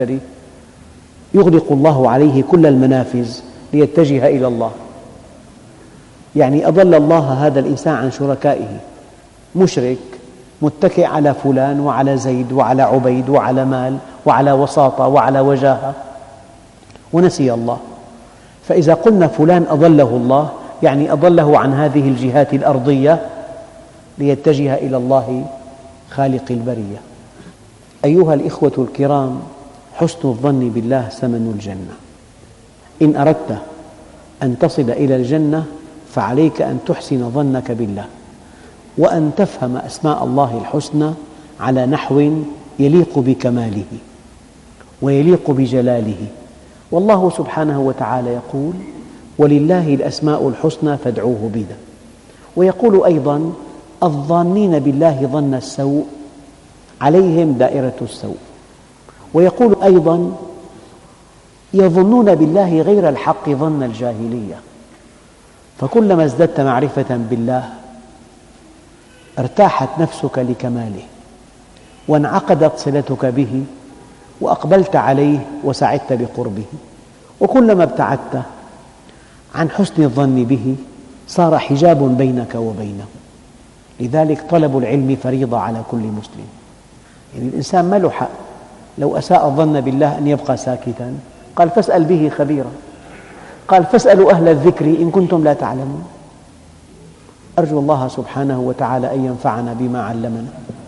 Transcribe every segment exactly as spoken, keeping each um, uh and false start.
يغلق الله عليه كل المنافذ ليتجه إلى الله. يعني أضل الله هذا الإنسان عن شركائه، مشرك متكئ على فلان وعلى زيد وعلى عبيد وعلى مال وعلى وساطة وعلى وجاهة ونسي الله. فإذا قلنا فلان أضله الله يعني أضله عن هذه الجهات الأرضية ليتجه إلى الله خالق البرية. أيها الإخوة الكرام، حسن الظن بالله ثمن الجنة. إن أردت أن تصل إلى الجنة فعليك أن تحسن ظنك بالله، وأن تفهم أسماء الله الحسنى على نحو يليق بكماله ويليق بجلاله. والله سبحانه وتعالى يقول: ولله الأسماء الحسنى فادعوه بها. ويقول أيضا: الظانين بالله ظن السوء عليهم دائرة السوء. ويقول أيضا: يظنون بالله غير الحق ظن الجاهلية. فكلما ازددت معرفة بالله ارتاحت نفسك لكماله، وانعقدت صلتك به، وأقبلت عليه وسعدت بقربه. وكلما ابتعدت عن حسن الظن به صار حجاب بينك وبينه. لذلك طلب العلم فريضة على كل مسلم. يعني الإنسان ما له حق لو أساء الظن بالله أن يبقى ساكتا. قال: فاسأل به خبيرا. قال: فاسألوا أهل الذكر إن كنتم لا تعلمون. أرجو الله سبحانه وتعالى أن ينفعنا بما علمنا،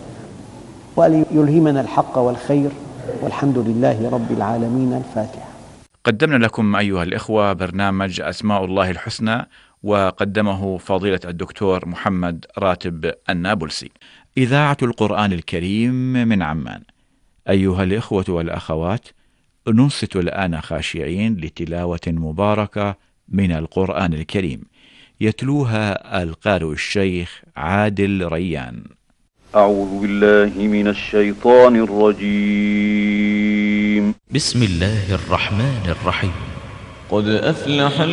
وأن يلهمنا الحق والخير، والحمد لله رب العالمين. الفاتحة. قدمنا لكم أيها الإخوة برنامج أسماء الله الحسنى، وقدمه فضيلة الدكتور محمد راتب النابلسي. إذاعة القرآن الكريم من عمان. أيها الإخوة والأخوات، ننصت الآن خاشعين لتلاوة مباركة من القرآن الكريم، يتلوها القارئ الشيخ عادل ريان. أعوذ بالله من الشيطان الرجيم. بسم الله الرحمن الرحيم. قد أفلح